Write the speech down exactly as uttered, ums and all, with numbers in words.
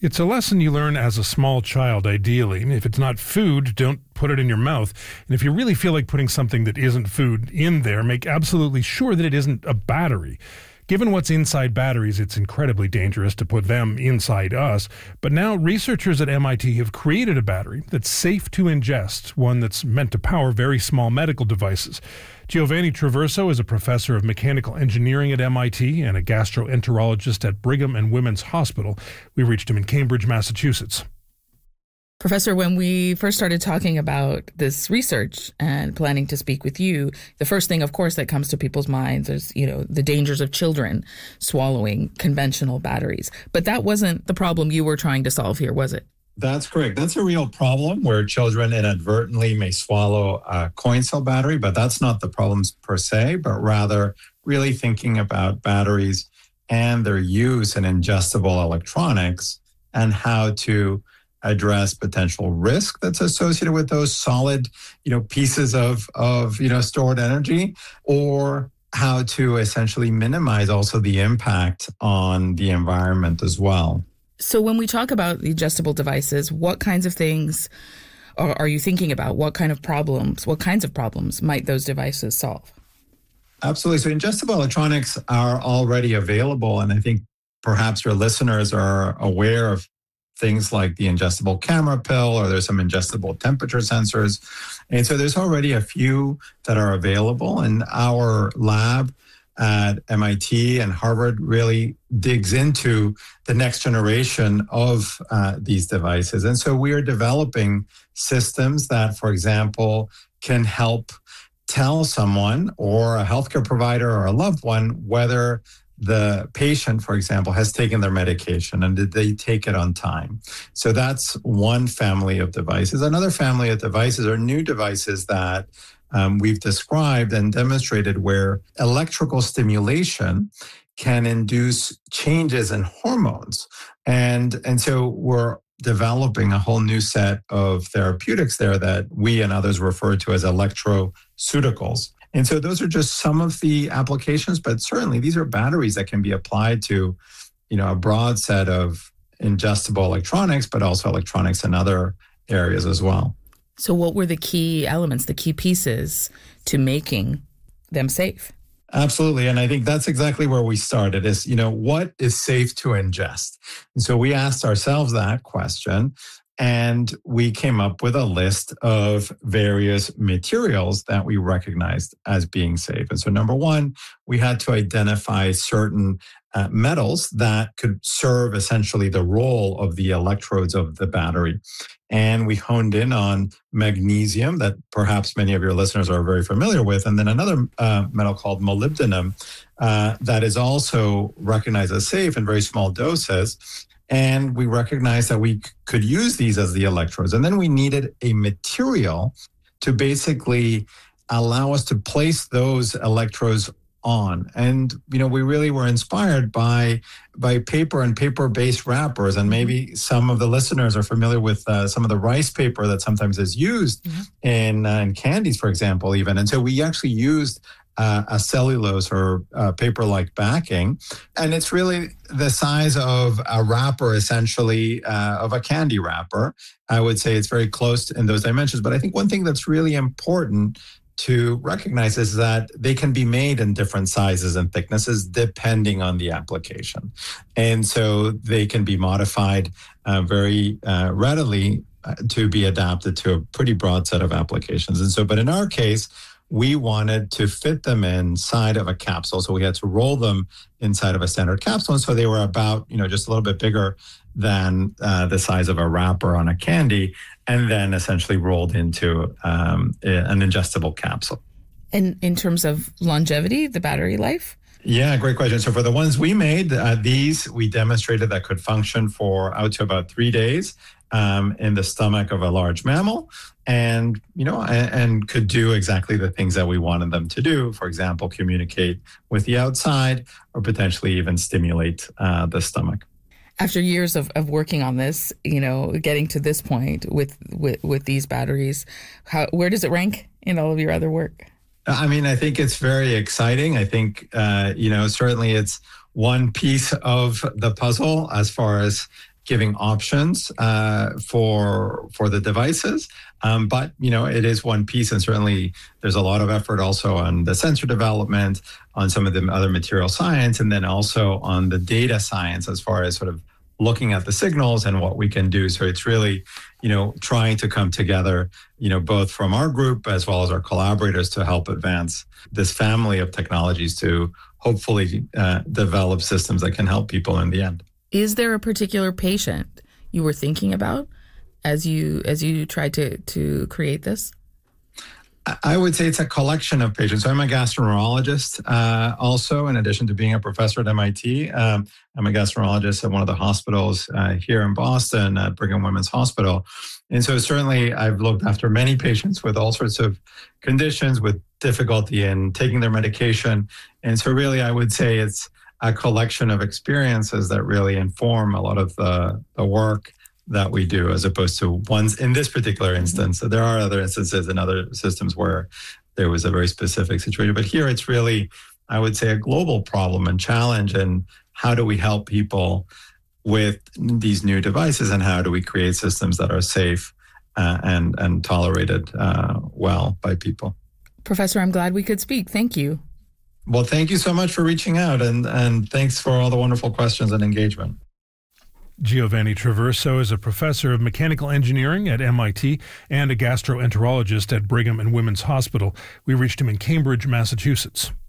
It's a lesson you learn as a small child, ideally. If it's not food, don't put it in your mouth. And if you really feel like putting something that isn't food in there, make absolutely sure that it isn't a battery. Given what's inside batteries, it's incredibly dangerous to put them inside us. But now researchers at M I T have created a battery that's safe to ingest, one that's meant to power very small medical devices. Giovanni Traverso is a professor of mechanical engineering at M I T and a gastroenterologist at Brigham and Women's Hospital. We reached him in Cambridge, Massachusetts. Professor, when we first started talking about this research and planning to speak with you, the first thing, of course, that comes to people's minds is, you know, the dangers of children swallowing conventional batteries. But that wasn't the problem you were trying to solve here, was it? That's correct. That's a real problem where children inadvertently may swallow a coin cell battery, but that's not the problems per se, but rather really thinking about batteries and their use in ingestible electronics and how to address potential risk that's associated with those solid, you know, pieces of, of, you know, stored energy, or how to essentially minimize also the impact on the environment as well. So when we talk about the adjustable devices, what kinds of things are, are you thinking about? What kind of problems, what kinds of problems might those devices solve? Absolutely. So ingestible electronics are already available. And I think perhaps your listeners are aware of things like the ingestible camera pill, or there's some ingestible temperature sensors. And so there's already a few that are available. And our lab at M I T and Harvard really digs into the next generation of uh, these devices. And so we are developing systems that, for example, can help tell someone or a healthcare provider or a loved one whether the patient, for example, has taken their medication and did they take it on time. So that's one family of devices. Another family of devices are new devices that um, we've described and demonstrated where electrical stimulation can induce changes in hormones. And, and so we're developing a whole new set of therapeutics there that we and others refer to as electroceuticals. And so those are just some of the applications, but certainly these are batteries that can be applied to, you know, a broad set of ingestible electronics, but also electronics in other areas as well. So what were the key elements, the key pieces to making them safe? Absolutely. And I think that's exactly where we started is, you know, what is safe to ingest? And so we asked ourselves that question. And we came up with a list of various materials that we recognized as being safe. And so number one, we had to identify certain uh, metals that could serve essentially the role of the electrodes of the battery. And we honed in on magnesium that perhaps many of your listeners are very familiar with. And then another uh, metal called molybdenum uh, that is also recognized as safe in very small doses. And we recognized that we could use these as the electrodes. And then we needed a material to basically allow us to place those electrodes on. And, you know, we really were inspired by by paper and paper-based wrappers. And maybe some of the listeners are familiar with uh, some of the rice paper that sometimes is used mm-hmm. in, uh, in candies, for example, even. And so we actually used Uh, a cellulose or uh, paper-like backing. And it's really the size of a wrapper, essentially, uh, of a candy wrapper. I would say it's very close in those dimensions. But I think one thing that's really important to recognize is that they can be made in different sizes and thicknesses depending on the application. And so they can be modified uh, very uh, readily uh, to be adapted to a pretty broad set of applications. And so, but in our case, we wanted to fit them inside of a capsule. So we had to roll them inside of a standard capsule. And so they were about, you know, just a little bit bigger than uh, the size of a wrapper on a candy, and then essentially rolled into um, an ingestible capsule. And in terms of longevity, the battery life? Yeah, great question. So for the ones we made, uh, these we demonstrated that could function for out to about three days um, in the stomach of a large mammal, and you know, and, and could do exactly the things that we wanted them to do. For example, communicate with the outside, or potentially even stimulate uh, the stomach. After years of, of working on this, you know, getting to this point with with, with these batteries, how where does it rank in all of your other work? I mean, I think it's very exciting. I think, uh, you know, certainly it's one piece of the puzzle as far as giving options uh, for for the devices. Um, but, you know, it is one piece, and certainly there's a lot of effort also on the sensor development, on some of the other material science, and then also on the data science as far as sort of looking at the signals and what we can do. So it's really, you know, trying to come together, you know, both from our group as well as our collaborators to help advance this family of technologies to hopefully uh, develop systems that can help people in the end. Is there a particular patient you were thinking about as you as you tried to to create this? I would say it's a collection of patients. So I'm a gastroenterologist uh, also, in addition to being a professor at M I T. Um, I'm a gastroenterologist at one of the hospitals uh, here in Boston at Brigham Women's Hospital. And so certainly I've looked after many patients with all sorts of conditions, with difficulty in taking their medication. And so really I would say it's a collection of experiences that really inform a lot of the, the work that we do, as opposed to ones in this particular instance. So there are other instances in other systems where there was a very specific situation. But here it's really, I would say, a global problem and challenge. And how do we help people with these new devices, and how do we create systems that are safe uh, and, and tolerated uh, well by people? Professor, I'm glad we could speak. Thank you. Well, thank you so much for reaching out, and, and thanks for all the wonderful questions and engagement. Giovanni Traverso is a professor of mechanical engineering at M I T and a gastroenterologist at Brigham and Women's Hospital. We reached him in Cambridge, Massachusetts.